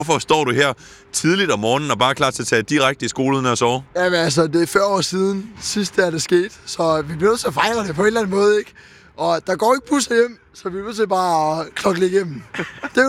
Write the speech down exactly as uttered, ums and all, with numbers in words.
Hvorfor står du her tidligt om morgenen og bare er klar til at tage direkte i skole uden at sove? Jamen altså, det er fyrre år siden sidst, da det skete, så vi bliver nødt til at fejre det på en eller anden måde, ikke? Og der går ikke busser hjem, så vi er nødt til bare at klokke lidt igennem. Det er jo